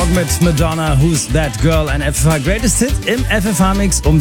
Morgen mit Madonna, Who's That Girl? Ein FFH Greatest Hit im FFH Mix um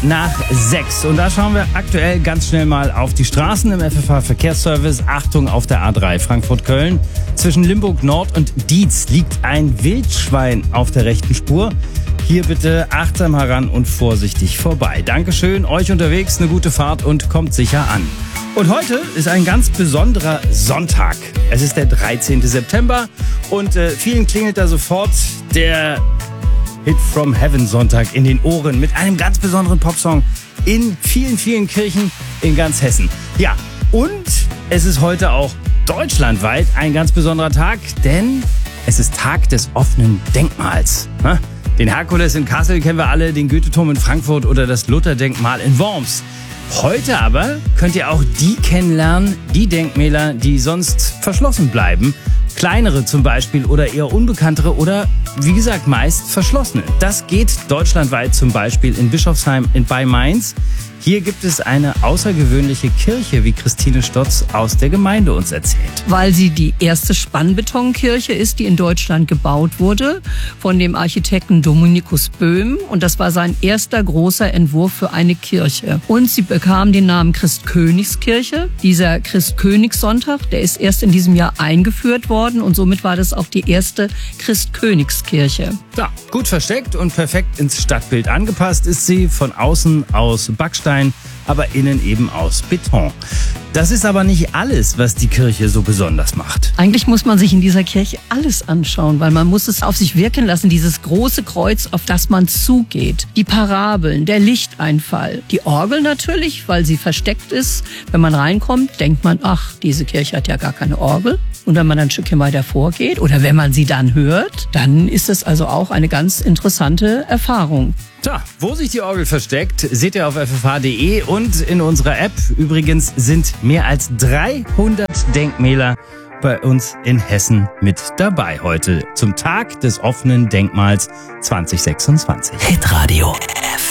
7:07. Und da schauen wir aktuell ganz schnell mal auf die Straßen im FFH Verkehrsservice. Achtung auf der A3 Frankfurt-Köln. Zwischen Limburg Nord und Dietz liegt ein Wildschwein auf der rechten Spur. Hier bitte achtsam heran und vorsichtig vorbei. Dankeschön, euch unterwegs eine gute Fahrt und kommt sicher an. Und heute ist ein ganz besonderer Sonntag. Es ist der 13. September und vielen klingelt da sofort der Hit from Heaven Sonntag in den Ohren mit einem ganz besonderen Popsong in vielen, vielen Kirchen in ganz Hessen. Ja, und es ist heute auch deutschlandweit ein ganz besonderer Tag, denn es ist Tag des offenen Denkmals. Den Herkules in Kassel kennen wir alle, den Goethe-Turm in Frankfurt oder das Luther-Denkmal in Worms. Heute aber könnt ihr auch die kennenlernen, die Denkmäler, die sonst verschlossen bleiben. Kleinere zum Beispiel oder eher unbekanntere oder, wie gesagt, meist verschlossene. Das geht deutschlandweit zum Beispiel in Bischofsheim bei Mainz. Hier gibt es eine außergewöhnliche Kirche, wie Christine Stotz aus der Gemeinde uns erzählt. Weil sie die erste Spannbetonkirche ist, die in Deutschland gebaut wurde, von dem Architekten Dominikus Böhm. Und das war sein erster großer Entwurf für eine Kirche. Und sie bekam den Namen Christkönigskirche. Dieser Christkönigssonntag, der ist erst in diesem Jahr eingeführt worden. Und somit war das auch die erste Christkönigskirche. Ja, gut versteckt und perfekt ins Stadtbild angepasst ist sie. Von außen aus Backstein, aber innen eben aus Beton. Das ist aber nicht alles, was die Kirche so besonders macht. Eigentlich muss man sich in dieser Kirche alles anschauen, weil man muss es auf sich wirken lassen, dieses große Kreuz, auf das man zugeht. Die Parabeln, der Lichteinfall, die Orgel natürlich, weil sie versteckt ist. Wenn man reinkommt, denkt man, ach, diese Kirche hat ja gar keine Orgel. Und wenn man dann ein Stückchen weiter vorgeht oder wenn man sie dann hört, dann ist es also auch eine ganz interessante Erfahrung. Tja, wo sich die Orgel versteckt, seht ihr auf ffh.de und in unserer App. Übrigens sind mehr als 300 Denkmäler bei uns in Hessen mit dabei heute zum Tag des offenen Denkmals 2026. Hitradio F.